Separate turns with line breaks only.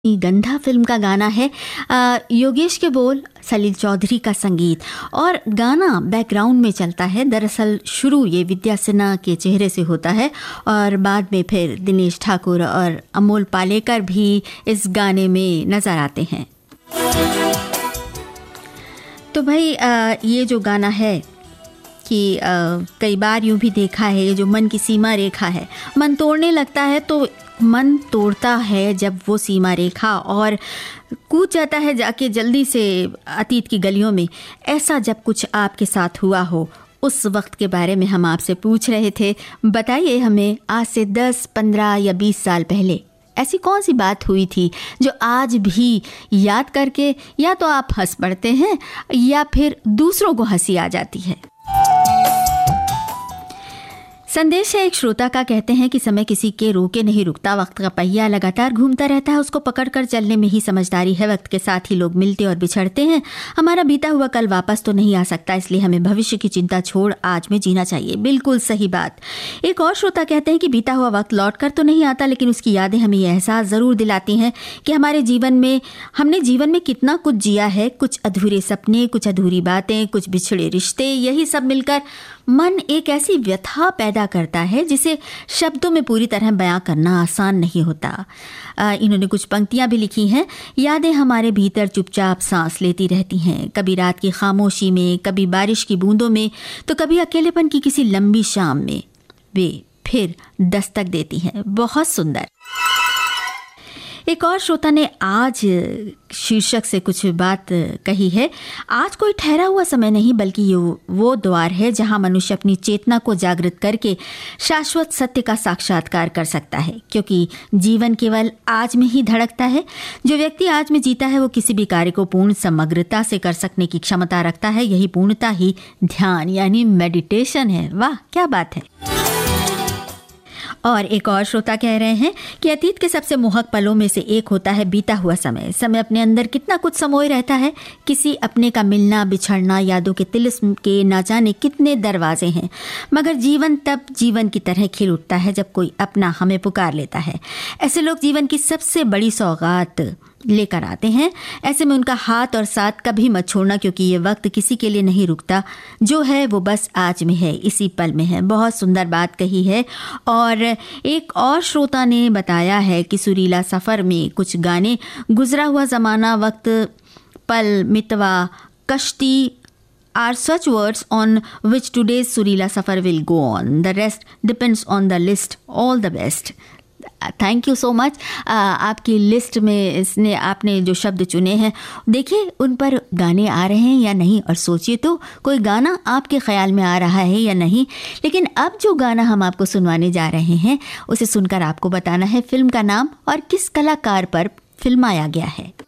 गंधा film का गाना है। योगेश के बोल, सलील चौधरी का संगीत और गाना बैकग्राउंड में चलता है। दरअसल शुरू ये विद्या सिन्हा के चेहरे से होता है और बाद में फिर दिनेश ठाकुर और अमोल पालेकर भी इस गाने में नज़र आते हैं। तो भाई ये जो गाना है कि कई बार यूँ भी देखा है, ये जो मन की सीमा रेखा है, मन तोड़ने लगता है तो मन तोड़ता है जब वो सीमा रेखा और कूद जाता है जाके जल्दी से अतीत की गलियों में। ऐसा जब कुछ आपके साथ हुआ हो, उस वक्त के बारे में हम आपसे पूछ रहे थे। बताइए हमें, आज से 10, 15 या 20 साल पहले ऐसी कौन सी बात हुई थी जो आज भी याद करके या तो आप हंस पड़ते हैं या फिर दूसरों को हंसी आ जाती है। संदेश है एक श्रोता का, कहते हैं कि समय किसी के रोके नहीं रुकता, वक्त का पहिया लगातार घूमता रहता है, उसको पकड़कर चलने में ही समझदारी है। वक्त के साथ ही लोग मिलते और बिछड़ते हैं। हमारा बीता हुआ कल वापस तो नहीं आ सकता, इसलिए हमें भविष्य की चिंता छोड़ आज में जीना चाहिए। बिल्कुल सही बात। एक और श्रोता कहते हैं कि बीता हुआ वक्त लौट कर तो नहीं आता, लेकिन उसकी यादें हमें यह एहसास ज़रूर दिलाती हैं कि हमने जीवन में कितना कुछ जिया है। कुछ अधूरे सपने, कुछ अधूरी बातें, कुछ बिछड़े रिश्ते, यही सब मिलकर मन एक ऐसी व्यथा पैदा करता है जिसे शब्दों में पूरी तरह बयां करना आसान नहीं होता। इन्होंने कुछ पंक्तियां भी लिखी हैं। यादें हमारे भीतर चुपचाप सांस लेती रहती हैं, कभी रात की खामोशी में, कभी बारिश की बूंदों में, तो कभी अकेलेपन की किसी लंबी शाम में वे फिर दस्तक देती हैं। बहुत सुंदर। एक और श्रोता ने आज शीर्षक से कुछ बात कही है। आज कोई ठहरा हुआ समय नहीं, बल्कि ये वो द्वार है जहां मनुष्य अपनी चेतना को जागृत करके शाश्वत सत्य का साक्षात्कार कर सकता है, क्योंकि जीवन केवल आज में ही धड़कता है। जो व्यक्ति आज में जीता है वो किसी भी कार्य को पूर्ण समग्रता से कर सकने की क्षमता रखता है। यही पूर्णता ही ध्यान यानी मेडिटेशन है। वाह, क्या बात है। और एक और श्रोता कह रहे हैं कि अतीत के सबसे मोहक पलों में से एक होता है बीता हुआ समय। समय अपने अंदर कितना कुछ समोए रहता है। किसी अपने का मिलना, बिछड़ना, यादों के तिलिस्म के ना जाने कितने दरवाजे हैं। मगर जीवन तब जीवन की तरह खिल उठता है जब कोई अपना हमें पुकार लेता है। ऐसे लोग जीवन की सबसे बड़ी सौगात लेकर आते हैं। ऐसे में उनका हाथ और साथ कभी मत छोड़ना, क्योंकि ये वक्त किसी के लिए नहीं रुकता। जो है वो बस आज में है, इसी पल में है। बहुत सुंदर बात कही है। और एक और श्रोता ने बताया है कि सुरीला सफ़र में कुछ गाने, गुजरा हुआ ज़माना, वक्त, पल, मितवा, कश्ती are such words on which today's Surila Safar will go on. The rest depends on the list. All the best. Thank you so much. आपकी लिस्ट में आपने जो शब्द चुने हैं, देखिए उन पर गाने आ रहे हैं या नहीं, और सोचिए तो कोई गाना आपके ख्याल में आ रहा है या नहीं। लेकिन अब जो गाना हम आपको सुनवाने जा रहे हैं, उसे सुनकर आपको बताना है फिल्म का नाम और किस कलाकार पर फिल्माया गया है।